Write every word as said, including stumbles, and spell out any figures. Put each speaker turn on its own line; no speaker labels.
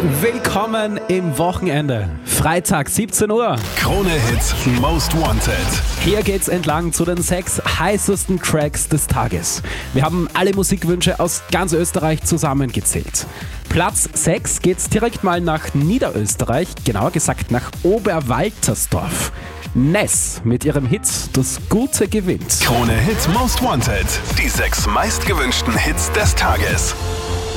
Willkommen im Wochenende. Freitag, siebzehn Uhr.
Krone Hits Most Wanted.
Hier geht's entlang zu den sechs heißesten Tracks des Tages. Wir haben alle Musikwünsche aus ganz Österreich zusammengezählt. Platz sechs geht's direkt mal nach Niederösterreich, genauer gesagt nach Oberwaltersdorf. Ness mit ihrem Hit Das Gute gewinnt.
Krone Hits Most Wanted. Die sechs meistgewünschten Hits des Tages.